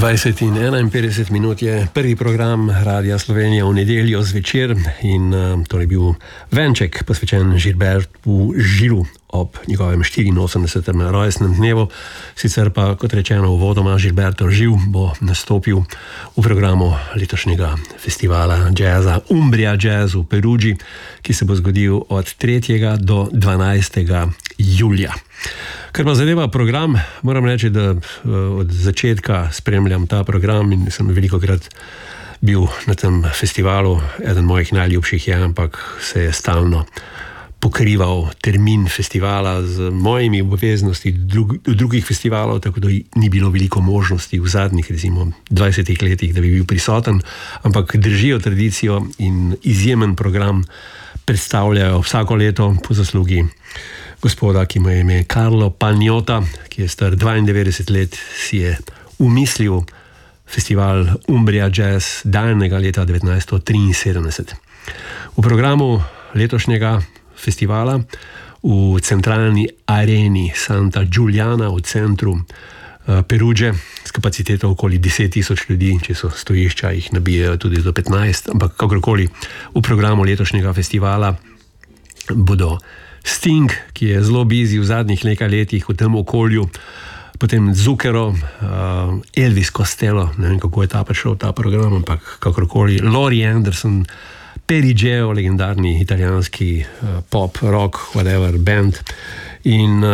20 in 51 minut je prvi program Radia Slovenija v nedeljo zvečer in to je bil venček posvečen Gilbertu Gilu ob njegovem 84. rojstnem dnevu. Sicer pa, kot rečeno uvodoma, Gilberto Gil bo nastopil v programu letošnjega festivala jazza Umbria Jazz v Peruggi, ki se bo zgodil od 3. do 12. julija. Ker pa zadeva program, moram reči, da od začetka spremljam ta program in sem velikokrat bil na tem festivalu. Eden mojih najljubših je, ampak se je stalno pokrival termin festivala z mojimi obveznosti drugih festivalov, tako da ni bilo veliko možnosti v zadnjih, recimo, 20 letih, da bi bil prisoten, ampak držijo tradicijo in izjemen program predstavljajo vsako leto po zaslugi gospoda, ki mu je ime Carlo Pagnotta, ki je star 92 let, si je umislil festival Umbria Jazz daljnega leta 1973. V programu letošnjega festivala v centralni areni Santa Giuliana v centru Perugge s kapaciteto okoli 10.000 ljudi, če so stojišča, jih nabijajo tudi do 15, ampak kakorkoli v programu letošnjega festivala bodo Sting, ki je zelo busy v zadnjih nekaj letih v tem okolju, potem Zucchero, Elvis Costello, ne vem kako je ta prišel v ta program, ampak kakorkoli, Laurie Anderson, Perry Geo, legendarni italijanski pop, rock, whatever band. In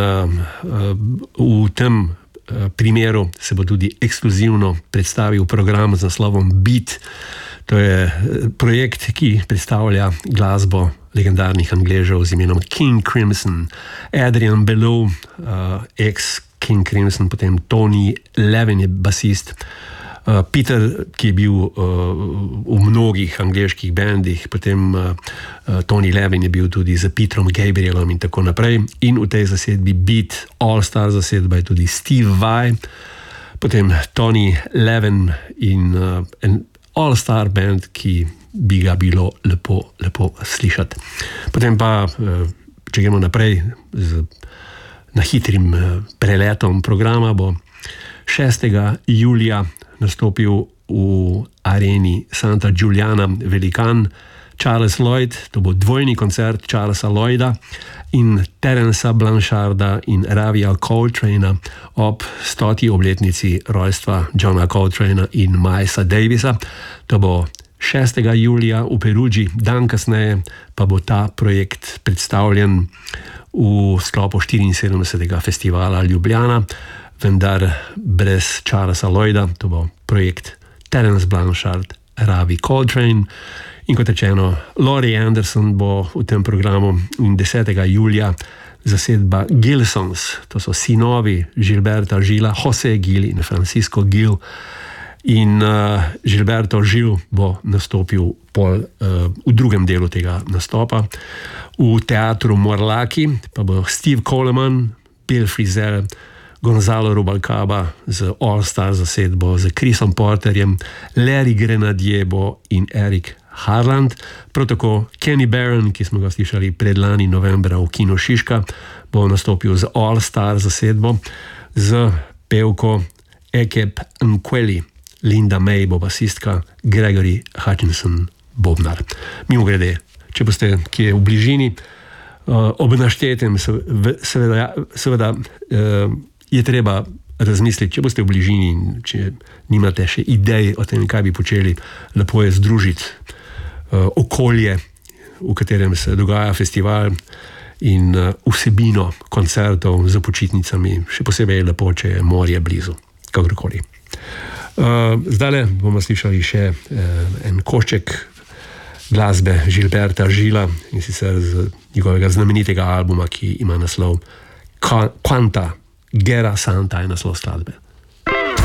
v tem primeru se bo tudi ekskluzivno predstavil program z naslovom Beat. To je projekt, ki predstavlja glasbo legendarnih Angležev z imenom King Crimson, Adrian Belew, ex-King Crimson, potem Tony Levin je basist, Peter, ki je bil v mnogih angleških bandih, potem Tony Levin je bil tudi z Petrom Gabrielom in tako naprej. In v tej zasedbi Beat, all-star zasedba je tudi Steve Vai, potem Tony Levin in all-star band, ki bi ga bilo lepo slišati. Potem pa, če gremo naprej na hitrim preletom programa, bo 6. julija nastopil v areni Santa Giuliana velikan Charles Lloyd. To bo dvojni koncert Charlesa Lloyda in Terensa Blancharda in Ravija Coltrana ob 100. obletnici rojstva Johna Coltrana in Milesa Davisa. To bo 6. julija v Peruggi, dan kasneje pa bo ta projekt predstavljen v sklopu 74. festivala Ljubljana, vendar brez Charlesa Lloyda. To bo projekt Terence Blanchard, Ravi Coltrane in kot rečeno Laurie Anderson bo v tem programu in 10. julija zasedba Gilsons, to so sinovi Gilberta Gila, Jose Gil in Francisco Gil. In Gilberto Gil bo nastopil v drugem delu tega nastopa. V teatru Morlaki pa bo Steve Coleman, Bill Frisell, Gonzalo Rubalcaba z all-star zasedbo, z Chrisom Porterjem, Larry Grenadier bo in Eric Harland. Prav tako Kenny Barron, ki smo ga slišali predlani novembra v Kino Šiška, bo nastopil z all-star zasedbo, z pevko Ekeb Nkweli. Linda May bo basistka, Gregory Hutchinson bobnar. Mimogrede, če boste kje v bližini, ob naštetem seveda je treba razmisliti, če boste v bližini, če nimate še idej o tem, kaj bi počeli, lepo je združiti okolje, v katerem se dogaja festival, in vsebino koncertov za počitnicami, še posebej je lepo, če je morje blizu, kakorkoli. Zdaj bomo slišali še en košček glasbe Gilberta Gila, in sicer z njegovega znamenitega albuma, ki ima naslov Quanta Guerra Santa, je naslov skladbe.